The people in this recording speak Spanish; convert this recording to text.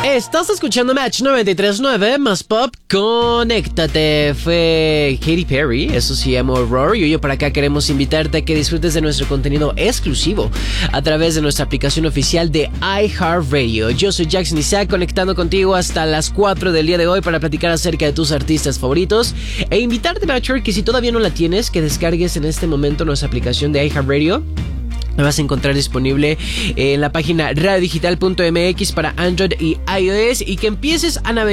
Estás escuchando Match 93.9 más pop, conéctate. Fue Katy Perry, eso se llama Roar. Y hoy para acá queremos invitarte a que disfrutes de nuestro contenido exclusivo a través de nuestra aplicación oficial de iHeartRadio. Yo soy Jackson Isaac, conectando contigo hasta las 4 del día de hoy para platicar acerca de tus artistas favoritos e invitarte, Matcher, que si todavía no la tienes, que descargues en este momento nuestra aplicación de iHeartRadio. La vas a encontrar disponible en la página radiodigital.mx para Android y iOS, y que empieces a navegar